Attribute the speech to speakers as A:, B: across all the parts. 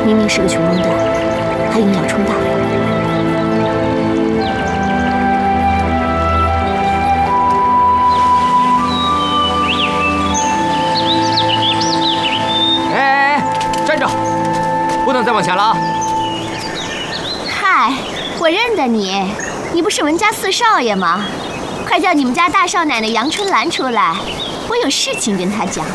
A: 明明是个穷光蛋，还硬要充大方。
B: 哎，站着，不能再往前了啊！
A: 嗨，我认得你，你不是文家四少爷吗？快叫你们家大少奶奶杨春兰出来，我有事情跟她讲。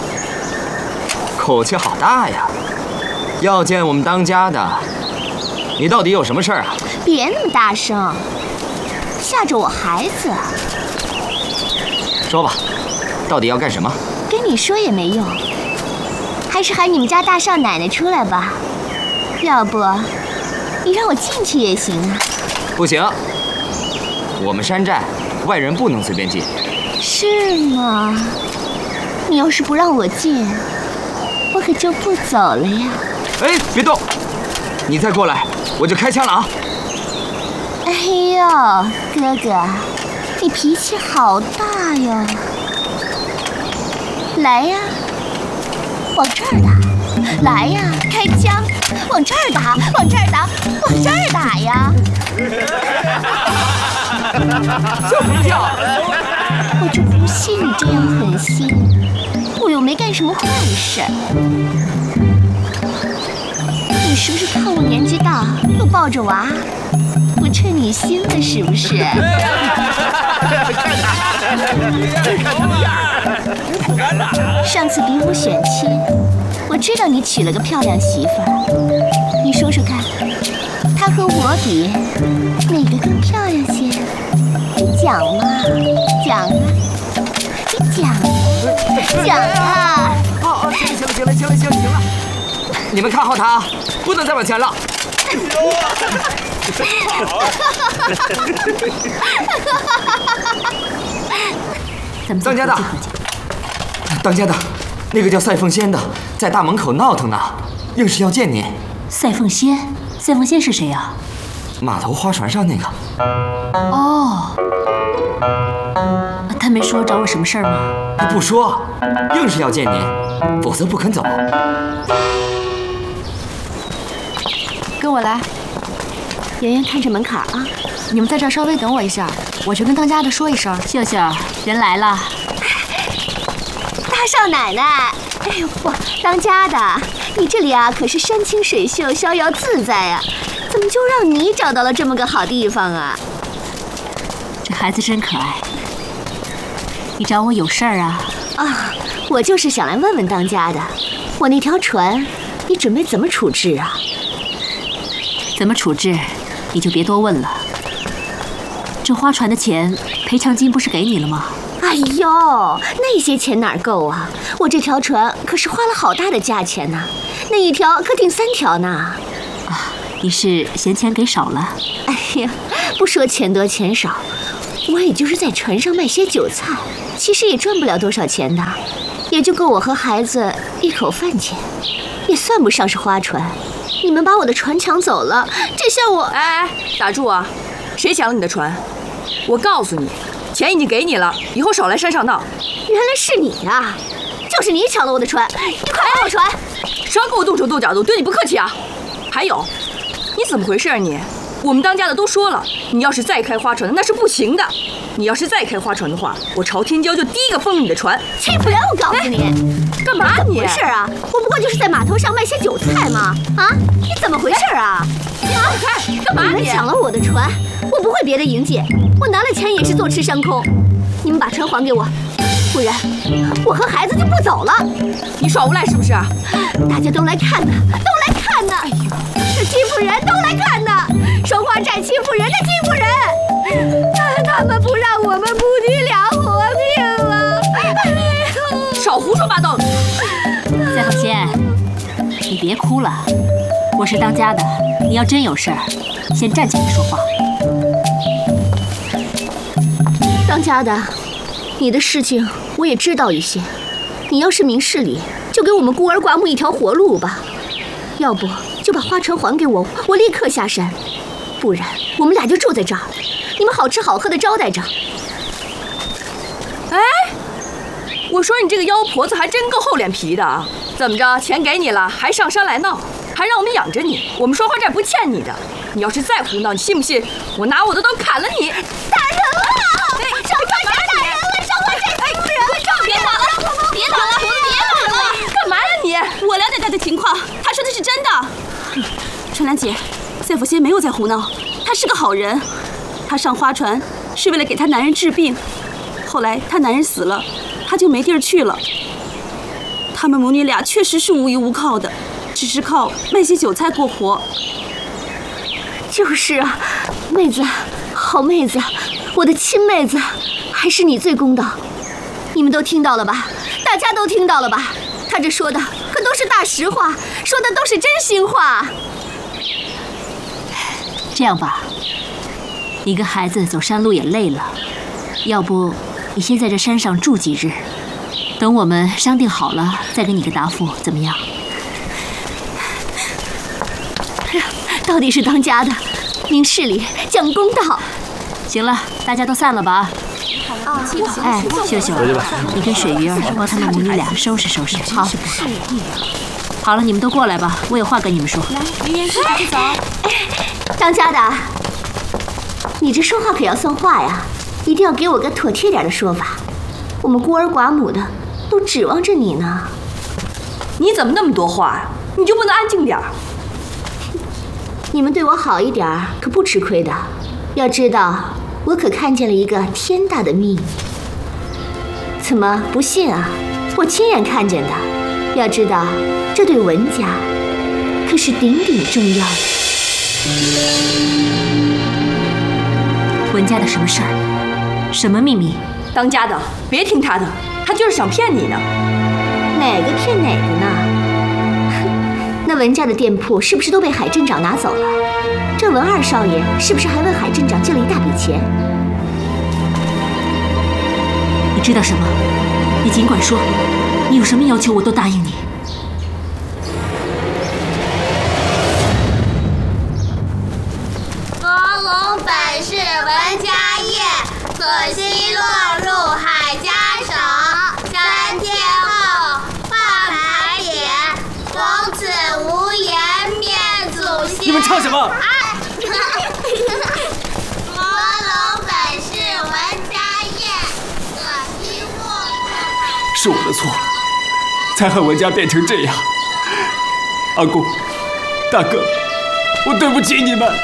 B: 口气好大呀！要见我们当家的，你到底有什么事儿啊？
A: 别那么大声，吓着我孩子。
B: 说吧，到底要干什么？
A: 跟你说也没用，还是喊你们家大少奶奶出来吧。要不，你让我进去也行啊。
B: 不行，我们山寨外人不能随便进。
A: 是吗？你要是不让我进，我可就不走了呀。
B: 哎，别动！你再过来，我就开枪了啊！
A: 哎呦，哥哥，你脾气好大哟！来呀，往这儿打！来呀，开枪！往这儿打！往这儿打！往这儿打呀！
B: 叫不叫？
A: 我就不信你这样狠心，我又没干什么坏事。你是不是看我年纪大，又抱着娃，不称你心了是不是？上次比武选妻，我知道你娶了个漂亮媳妇儿，你说说看，她和我比，哪个更漂亮些？你讲嘛，讲啊，你讲啊，讲啊！
B: 行了，你们看好他啊，不能再往前了。当家的，当家的，那个叫赛凤仙的在大门口闹腾呢，硬是要见您。
C: 赛凤仙，赛凤仙是谁呀？
B: 码头花船上那个。
C: 哦，他没说找我什么事儿吗？
B: 他不说，硬是要见您，否则不肯走。
D: 跟我来，
A: 圆圆看着门槛啊。
D: 你们在这儿稍微等我一下，我去跟当家的说一声。
C: 秀秀，人来了。
A: 大少奶奶，哎呦嚯，当家的，你这里啊可是山清水秀、逍遥自在啊，怎么就让你找到了这么个好地方啊？
C: 这孩子真可爱。你找我有事儿啊？
A: 啊，我就是想来问问当家的，我那条船，你准备怎么处置啊？
C: 怎么处置，你就别多问了。这花船的钱，赔偿金不是给你了吗？
A: 哎呦，那些钱哪儿够啊？我这条船可是花了好大的价钱呢，那一条可顶3条呢。
C: 啊，你是嫌钱给少了？
A: 哎呀，不说钱多钱少，我也就是在船上卖些韭菜，其实也赚不了多少钱的，也就够我和孩子一口饭钱，也算不上是花船。你们把我的船抢走了，这下我……
D: 哎，打住啊！谁抢了你的船？我告诉你，钱已经给你了，以后少来山上闹。
A: 原来是你呀！就是你抢了我的船，你快还我船！
D: 少给我动手动脚的，我对你不客气啊！还有，你怎么回事啊你？我们当家的都说了，你要是再开花船，那是不行的。你要是再开花船的话，我朝天椒就第一个封了你的船。
A: 欺负人！我告诉你，
D: 干嘛你？
A: 怎么回事啊？我不过就是在码头上卖些韭菜嘛！啊，你怎么回事啊？
D: 你走开！干嘛你？
A: 你们抢了我的船，我不会别的营界，我拿了钱也是坐吃山空。你们把船还给我，不然我和孩子就不走了。
D: 你耍无赖是不是？
A: 大家都来看呢，都来看呢！哎呦，这欺负人都来看呢！双花寨欺负人的欺负人，他们不让我们母女俩活命了！哎呦，
D: 少胡说八道！
C: 赛凤仙，你别哭了，我是当家的，你要真有事儿，先站起来说话。
A: 当家的，你的事情我也知道一些，你要是明事理，就给我们孤儿寡母一条活路吧。要不就把花船还给我，我立刻下山。不然我们俩就住在这儿，你们好吃好喝的招待着。
D: 哎，我说你这个妖婆子还真够厚脸皮的啊！怎么着，钱给你了，还上山来闹？ 还让我们养着你，我们双花寨不欠你的。你要是再胡闹，你信不信我拿我的刀砍了你？
A: 打人了！双花寨打人了！双花寨夫人，
C: 别打了，别打了，别打了！
D: 干嘛呀你？
E: 我了解他的情况，他说的是真的。春兰姐，赛福仙没有在胡闹，他是个好人。他上花船是为了给他男人治病，后来他男人死了，他就没地儿去了。他们母女俩确实是无依无靠的，只是靠卖些酒菜过活。
A: 就是啊，妹子，好妹子，我的亲妹子，还是你最公道。你们都听到了吧？大家都听到了吧？他这说的可都是大实话，说的都是真心话。
C: 这样吧，你跟孩子走山路也累了，要不你先在这山上住几日，等我们商定好了再给你个答复，怎么样？
A: 到底是当家的，明事理，讲公道。
C: 行了，大家都散了吧。哎，秀秀，你跟水鱼儿帮他们母女俩收拾收拾。好。好了，你们都过来吧，我有话跟你们说。
E: 来，云烟，快走。
A: 当家的，你这说话可要算话呀，一定要给我个妥帖点的说法。我们孤儿寡母的都指望着你呢。
D: 你怎么那么多话呀？你就不能安静点儿？
A: 你们对我好一点儿，可不吃亏的。要知道，我可看见了一个天大的秘密。怎么不信啊？我亲眼看见的。要知道，这对文家可是顶顶重要的。
C: 文家的什么事儿？什么秘密？
D: 当家的，别听他的，他就是想骗你呢。
A: 哪个骗哪个呢？那文家的店铺是不是都被海镇长拿走了？这文二少爷是不是还问海镇长借了一大笔钱？
C: 你知道什么？你尽管说，你有什么要求我都答应你。
F: 佛龙本是文家业，可惜落入海家手。3天后换牌匾，从此无颜面祖先。
B: 你们唱什么？
F: 佛龙本是文家业，可惜落入。
G: 是我的错，才害文家变成这样。阿公，大哥，我对不起你们。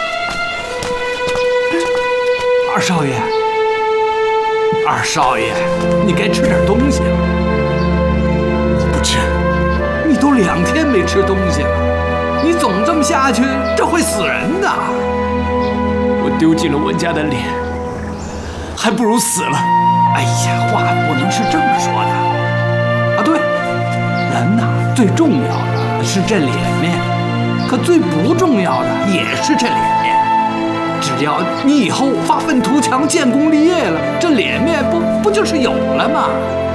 H: 二少爷，二少爷，你该吃点东西了。
G: 我不吃。
H: 你都2天没吃东西了，你总这么下去，这会死人的。
G: 我丢尽了文家的脸，还不如死了。
H: 哎呀，话不能是这么说的。啊，对，人呐，最重要的是这脸面，可最不重要的也是这脸面。只要你以后发愤图强、建功立业了，这脸面不就是有了吗？